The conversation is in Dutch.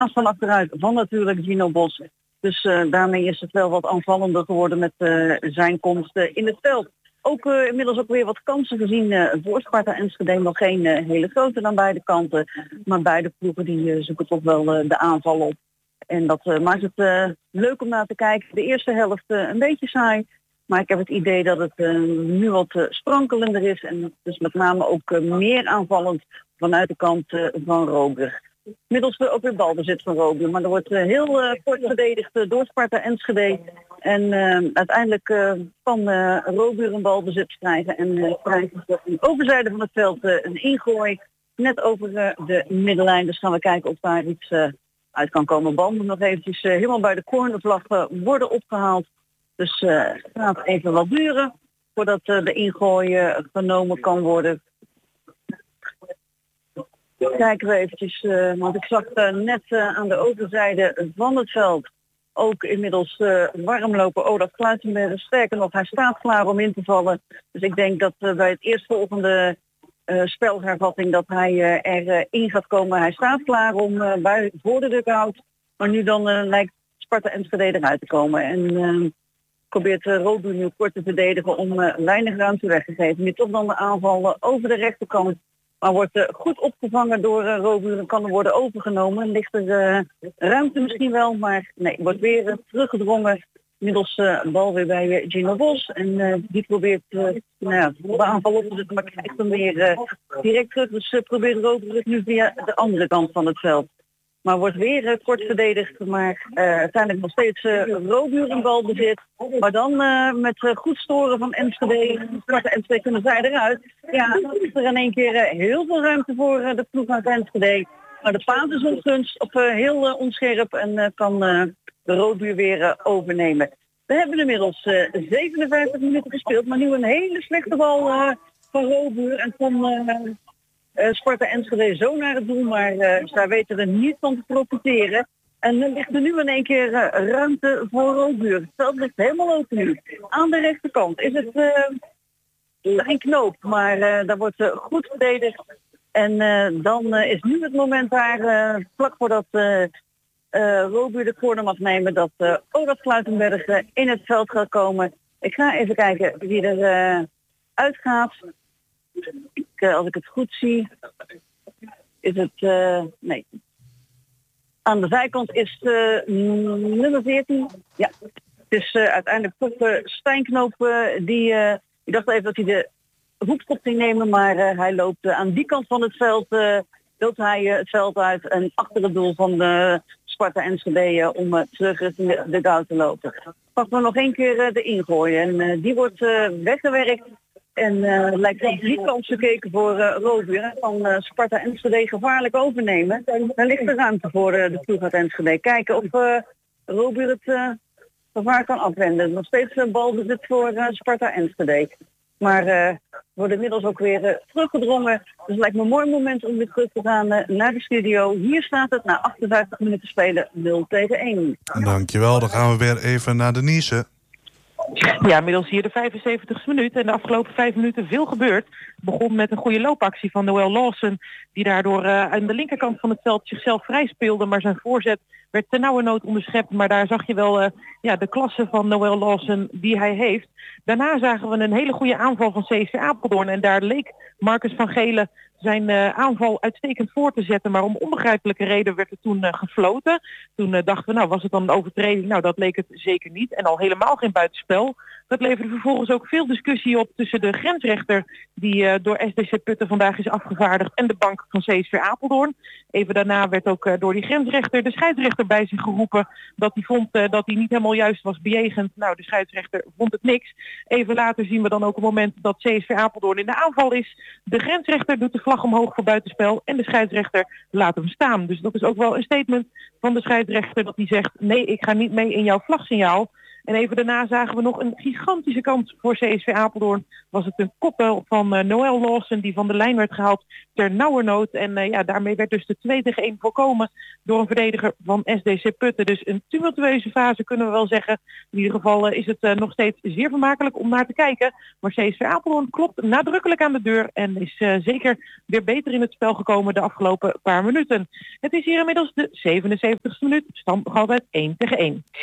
van achteruit van natuurlijk Gino Bos. Dus daarmee is het wel wat aanvallender geworden met zijn komst in het veld. Ook inmiddels ook weer wat kansen gezien voor Sparta Enschede. Nog geen hele grote aan beide kanten. Maar beide ploegen die zoeken toch wel de aanval op. En dat maakt het leuk om naar te kijken. De eerste helft een beetje saai. Maar ik heb het idee dat het nu wat sprankelender is. En dus met name ook meer aanvallend vanuit de kant van Roger. Middels ook weer balbezit van Roger. Maar er wordt heel kort verdedigd door Sparta Enschede. En uiteindelijk kan Roger een balbezit krijgen. En krijgt aan de overzijde van het veld een ingooi. Net over de middenlijn. Dus gaan we kijken of daar iets uit kan komen. Bal moet nog eventjes helemaal bij de cornervlag worden opgehaald. Dus het gaat even wat duren voordat de ingooi genomen kan worden. Kijken we eventjes, want ik zag net aan de overzijde van het veld ook inmiddels warm lopen. Oh, dat Kluitenberg, sterker nog, hij staat klaar om in te vallen. Dus ik denk dat bij het eerstvolgende spelhervatting dat hij erin gaat komen. Hij staat klaar om voor de dugout. Maar nu dan lijkt Sparta Enschede eruit te komen. En probeert Robu nu kort te verdedigen om weinig ruimte weg te geven. Nu toch dan de aanval over de rechterkant. Maar wordt goed opgevangen door Robu en kan er worden overgenomen. Ligt er ruimte misschien wel, maar nee, wordt weer teruggedrongen. Middels bal weer bij Gino Bos. En die probeert de aanval op te zetten, maar krijgt hem weer direct terug. Dus probeert Robu het nu via de andere kant van het veld. Maar wordt weer kort verdedigd, maar uiteindelijk nog steeds Robu een balbezit. Maar dan met goed storen van Enschede, Sparta Enschede kunnen zij eruit. Ja, dan is er in één keer heel veel ruimte voor de ploeg uit Enschede. Maar de paas is ongunst, of heel onscherp en kan de Robu weer overnemen. We hebben inmiddels 57 minuten gespeeld, maar nu een hele slechte bal van Robu. En kon Sparta Enschede zo naar het doel, maar zij weten er niet van te profiteren. En dan ligt er nu in één keer ruimte voor Robuur. Het veld ligt helemaal open nu. Aan de rechterkant is het geen knoop, maar daar wordt goed verdedigd. En dan is nu het moment daar, vlak voordat Robuur de corner mag nemen, dat Olaf Kluitenberg in het veld gaat komen. Ik ga even kijken wie er uitgaat. Als ik het goed zie, is het nee. Aan de zijkant is nummer 14. Ja, het is uiteindelijk toch Stijnknoop die dacht even dat hij de hoekschop ging nemen, maar hij loopt aan die kant van het veld, loopt hij het veld uit en achter het doel van de Sparta Enschede om terug richting de goal te lopen. Pakken we nog één keer de ingooi en die wordt weggewerkt. En lijkt op 3 kansen gekeken voor Robuur. Van Sparta Enschede gevaarlijk overnemen. Dan ligt er ruimte voor de ploeg uit Enschede. Kijken of Robuur het gevaar kan afwenden. Nog steeds een balbezit voor Sparta Enschede. Maar wordt inmiddels ook weer teruggedrongen. Dus het lijkt me een mooi moment om weer terug te gaan naar de studio. Hier staat het na 58 minuten spelen 0-1. Dankjewel, dan gaan we weer even naar Denise. Ja, inmiddels hier de 75e minuut en de afgelopen 5 minuten veel gebeurd. Het begon met een goede loopactie van Noel Lawson, die daardoor aan de linkerkant van het veld zichzelf vrij speelde, maar zijn voorzet werd ternauwernood onderschept. Maar daar zag je wel de klasse van Noel Lawson die hij heeft. Daarna zagen we een hele goede aanval van CSV Apeldoorn en daar leek Marcus van Gelen zijn aanval uitstekend voor te zetten. Maar om onbegrijpelijke reden werd er toen gefloten. Toen dachten we, was het dan een overtreding? Nou, dat leek het zeker niet. En al helemaal geen buitenspel. Dat leverde vervolgens ook veel discussie op tussen de grensrechter die door SDC Putten vandaag is afgevaardigd en de bank van CSV Apeldoorn. Even daarna werd ook door die grensrechter de scheidsrechter bij zich geroepen dat hij vond dat hij niet helemaal juist was bejegend. Nou, de scheidsrechter vond het niks. Even later zien we dan ook een moment dat CSV Apeldoorn in de aanval is. De grensrechter doet de vlag omhoog voor buitenspel en de scheidsrechter laat hem staan. Dus dat is ook wel een statement van de scheidsrechter dat hij zegt, nee, ik ga niet mee in jouw vlagsignaal. En even daarna zagen we nog een gigantische kans voor CSV Apeldoorn. Was het een kopbal van Noël Lawson die van de lijn werd gehaald ter nauwernood. En daarmee werd dus de 2-1 voorkomen door een verdediger van SDC Putten. Dus een tumultueuze fase kunnen we wel zeggen. In ieder geval is het nog steeds zeer vermakelijk om naar te kijken. Maar CSV Apeldoorn klopt nadrukkelijk aan de deur en is zeker weer beter in het spel gekomen de afgelopen paar minuten. Het is hier inmiddels de 77e minuut. Stand nog altijd 1-1.